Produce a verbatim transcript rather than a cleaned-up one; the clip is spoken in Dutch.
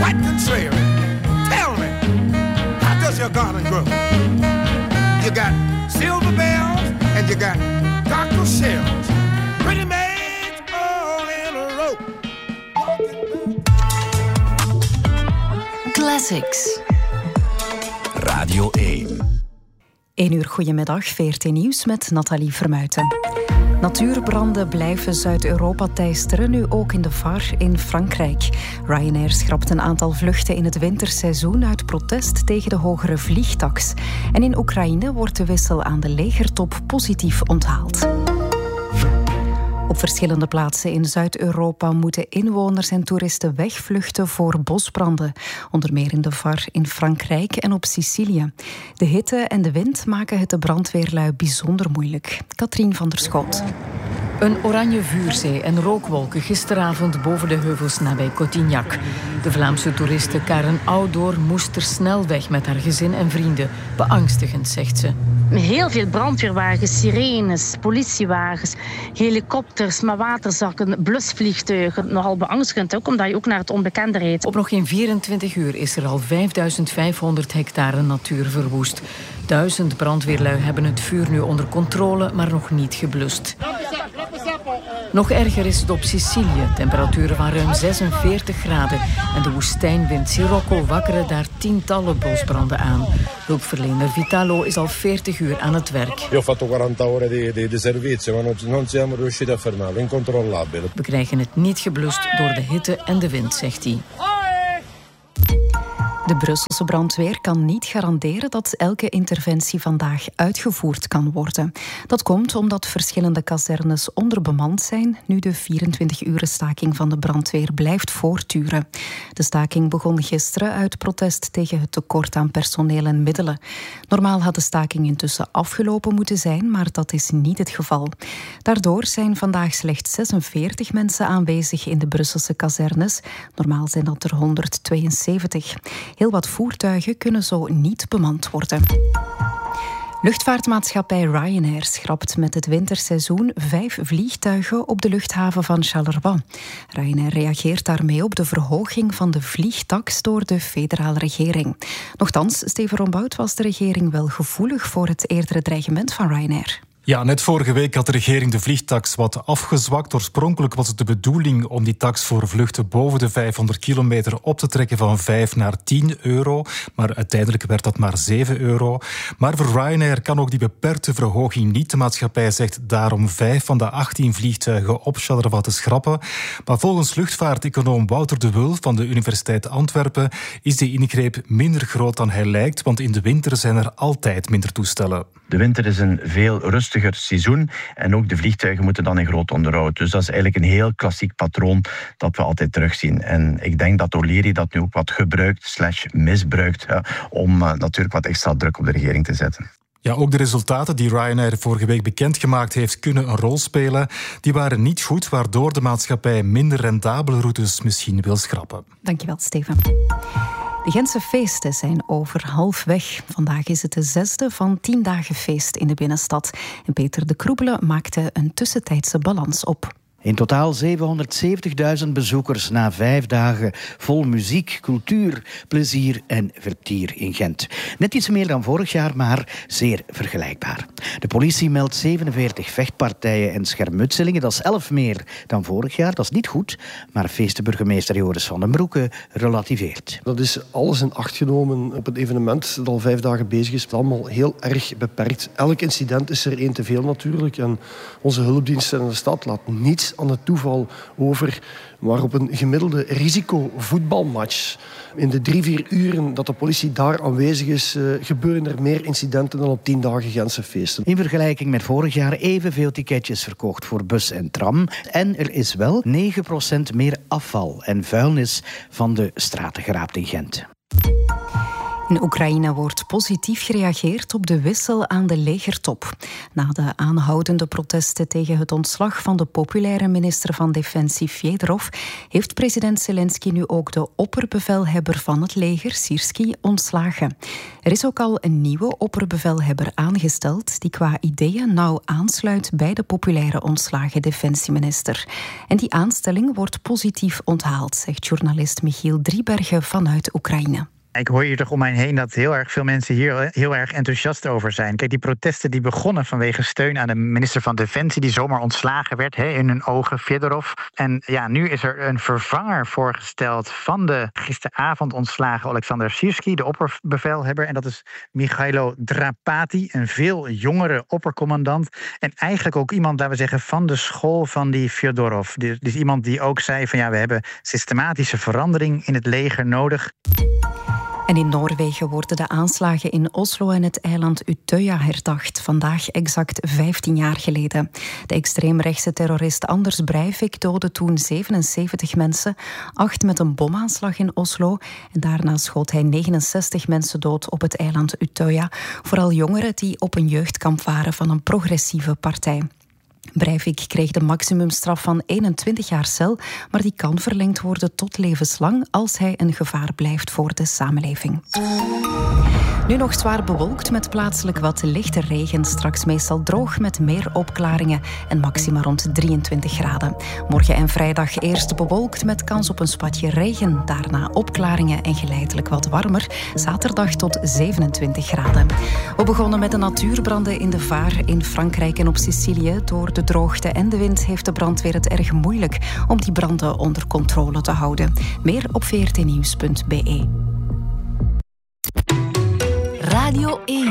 quite contrary. Tell me, how does your garden grow? You got silver bells and you got cockle shells. Pretty maids all in a row. Classics. Radio één. één uur goedemiddag, V R T Nieuws met Nathalie Vermuijten. Natuurbranden blijven Zuid-Europa teisteren, nu ook in de V A R in Frankrijk. Ryanair schrapt een aantal vluchten in het winterseizoen uit protest tegen de hogere vliegtaks. En in Oekraïne wordt de wissel aan de legertop positief onthaald. Op verschillende plaatsen in Zuid-Europa moeten inwoners en toeristen wegvluchten voor bosbranden. Onder meer in de V A R in Frankrijk en op Sicilië. De hitte en de wind maken het de brandweerlui bijzonder moeilijk. Katrien van der Schoot. Een oranje vuurzee en rookwolken gisteravond boven de heuvels nabij Cotignac. De Vlaamse toeriste Karen Oudoor moest er snel weg met haar gezin en vrienden. Beangstigend, zegt ze. Heel veel brandweerwagens, sirenes, politiewagens, helikopters, maar waterzakken, blusvliegtuigen. Nogal beangstigend ook, omdat je ook naar het onbekende rijdt. Op nog geen vierentwintig uur is er al vijfduizend vijfhonderd hectare natuur verwoest. Duizend brandweerlui hebben het vuur nu onder controle, maar nog niet geblust. Nog erger is het op Sicilië. Temperaturen van ruim zesenveertig graden. En de woestijnwind Sirocco wakkeren daar tientallen bosbranden aan. Hulpverlener Vitalo is al veertig uur aan het werk. Io ho fatto quaranta ore di, di, di servizio, ma non, non siamo riusciti a fermarlo. Incontrollabile. We krijgen het niet geblust door de hitte en de wind, zegt hij. De Brusselse brandweer kan niet garanderen dat elke interventie vandaag uitgevoerd kan worden. Dat komt omdat verschillende kazernes onderbemand zijn, nu de vierentwintig-uren staking van de brandweer blijft voortduren. De staking begon gisteren uit protest tegen het tekort aan personeel en middelen. Normaal had de staking intussen afgelopen moeten zijn, maar dat is niet het geval. Daardoor zijn vandaag slechts zesenveertig mensen aanwezig in de Brusselse kazernes. Normaal zijn dat er honderdtweeënzeventig. Heel wat voertuigen kunnen zo niet bemand worden. Luchtvaartmaatschappij Ryanair schrapt met het winterseizoen vijf vliegtuigen op de luchthaven van Charleroi. Ryanair reageert daarmee op de verhoging van de vliegtaks door de federale regering. Nochtans, Steven Rombout, was de regering wel gevoelig voor het eerdere dreigement van Ryanair. Ja, net vorige week had de regering de vliegtaks wat afgezwakt. Oorspronkelijk was het de bedoeling om die taks voor vluchten boven de vijfhonderd kilometer op te trekken van vijf naar tien euro. Maar uiteindelijk werd dat maar zeven euro. Maar voor Ryanair kan ook die beperkte verhoging niet. De maatschappij zegt daarom vijf van de achttien vliegtuigen op Charleroi te schrappen. Maar volgens luchtvaarteconoom Wouter de Wul van de Universiteit Antwerpen is die ingreep minder groot dan hij lijkt, want in de winter zijn er altijd minder toestellen. De winter is een veel rustiger seizoen en ook de vliegtuigen moeten dan in groot onderhoud. Dus dat is eigenlijk een heel klassiek patroon dat we altijd terugzien. En ik denk dat O'Leary dat nu ook wat gebruikt slash misbruikt ja, om uh, natuurlijk wat extra druk op de regering te zetten. Ja, ook de resultaten die Ryanair vorige week bekendgemaakt heeft kunnen een rol spelen. Die waren niet goed, waardoor de maatschappij minder rendabele routes misschien wil schrappen. Dankjewel, Steven. De Gentse feesten zijn over halfweg. Vandaag is het de zesde van tien dagen feest in de binnenstad. En Peter de Kroebele maakte een tussentijdse balans op. In totaal zevenhonderdzeventigduizend bezoekers na vijf dagen vol muziek, cultuur, plezier en vertier in Gent. Net iets meer dan vorig jaar, maar zeer vergelijkbaar. De politie meldt zevenenveertig vechtpartijen en schermutselingen. Dat is elf meer dan vorig jaar. Dat is niet goed, maar feestenburgemeester Joris van den Broeke relativeert. Dat is alles in acht genomen op het evenement dat al vijf dagen bezig is. Het is allemaal heel erg beperkt. Elk incident is er één te veel natuurlijk. En onze hulpdiensten in de stad laten niets aan het toeval over. Maar op een gemiddelde risicovoetbalmatch, in de drie, vier uren dat de politie daar aanwezig is, uh, gebeuren er meer incidenten dan op tien dagen Gentse feesten. In vergelijking met vorig jaar evenveel ticketjes verkocht voor bus en tram. En er is wel negen procent meer afval en vuilnis van de straten geraapt in Gent. In Oekraïne wordt positief gereageerd op de wissel aan de legertop. Na de aanhoudende protesten tegen het ontslag van de populaire minister van Defensie Fedorov heeft president Zelensky nu ook de opperbevelhebber van het leger, Syrskyi, ontslagen. Er is ook al een nieuwe opperbevelhebber aangesteld die qua ideeën nauw aansluit bij de populaire ontslagen defensieminister. En die aanstelling wordt positief onthaald, zegt journalist Michiel Driebergen vanuit Oekraïne. Ik hoor hier toch om mij heen dat heel erg veel mensen hier heel erg enthousiast over zijn. Kijk, die protesten die begonnen vanwege steun aan de minister van Defensie die zomaar ontslagen werd, hè, in hun ogen, Fedorov. En ja, nu is er een vervanger voorgesteld van de gisteravond ontslagen Alexander Syrskyi, de opperbevelhebber. En dat is Michailo Drapati, een veel jongere oppercommandant. En eigenlijk ook iemand, laten we zeggen, van de school van die Fedorov. Dus, dus iemand die ook zei van ja, we hebben systematische verandering in het leger nodig. En in Noorwegen worden de aanslagen in Oslo en het eiland Utøya herdacht. Vandaag exact vijftien jaar geleden. De extreemrechtse terrorist Anders Breivik doodde toen zevenenzeventig mensen. Acht met een bomaanslag in Oslo. En daarna schoot hij negenenzestig mensen dood op het eiland Utøya. Vooral jongeren die op een jeugdkamp waren van een progressieve partij. Breivik kreeg de maximumstraf van eenentwintig jaar cel, maar die kan verlengd worden tot levenslang als hij een gevaar blijft voor de samenleving. Nu nog zwaar bewolkt met plaatselijk wat lichte regen. Straks meestal droog met meer opklaringen en maxima rond drieëntwintig graden. Morgen en vrijdag eerst bewolkt met kans op een spatje regen. Daarna opklaringen en geleidelijk wat warmer. Zaterdag tot zevenentwintig graden. We begonnen met de natuurbranden in de Vaar in Frankrijk en op Sicilië. Door de droogte en de wind heeft de brandweer het erg moeilijk om die branden onder controle te houden. Meer op v r t nieuws punt b e. Radio één.